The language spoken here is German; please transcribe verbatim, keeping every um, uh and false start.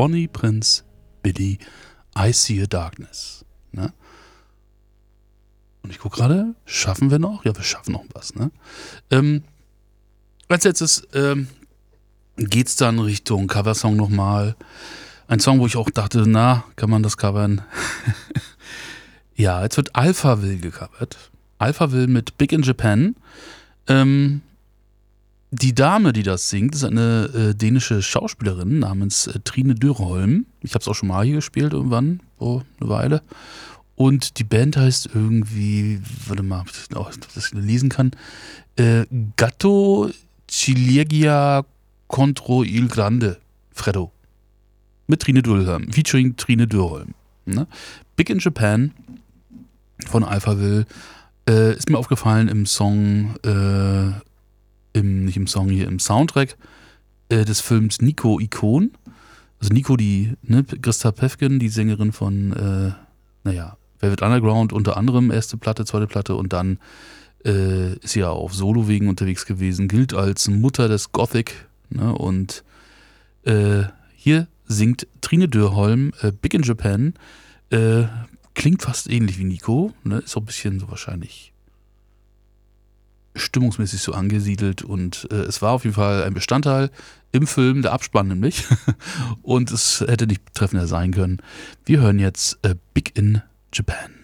Bonnie Prince Billy, I See a Darkness. Ne? Und ich gucke gerade, schaffen wir noch? Ja, wir schaffen noch was. Ne? Ähm, als letztes ähm, geht es dann Richtung Coversong nochmal. Ein Song, wo ich auch dachte, na, kann man das covern? Ja, jetzt wird Alphaville gecovert. Alphaville mit Big in Japan. Ähm, die Dame, die das singt, ist eine äh, dänische Schauspielerin namens äh, Trine Dyrholm. Ich habe es auch schon mal hier gespielt irgendwann, vor eine Weile. Und die Band heißt irgendwie, warte mal, ob ich das, ob ich das lesen kann, äh, Gatto Ciliegia contro il Grande Freddo. Mit Trine Dyrholm, featuring Trine Dyrholm. Ne? Big in Japan von Alphaville äh, ist mir aufgefallen im Song, äh, im, nicht im Song hier, im Soundtrack äh, des Films Nico Ikon. Also Nico, die, ne, Christa Päffgen, die Sängerin von, äh, naja, Velvet Underground, unter anderem erste Platte, zweite Platte und dann äh, ist sie ja auf Solo-Wegen unterwegs gewesen, gilt als Mutter des Gothic, ne, und äh, hier singt Trine Dyrholm äh, Big in Japan, äh, klingt fast ähnlich wie Nico, ne, ist auch ein bisschen so wahrscheinlich stimmungsmäßig so angesiedelt und äh, es war auf jeden Fall ein Bestandteil im Film, der Abspann nämlich, und es hätte nicht treffender sein können. Wir hören jetzt äh, Big in Japan.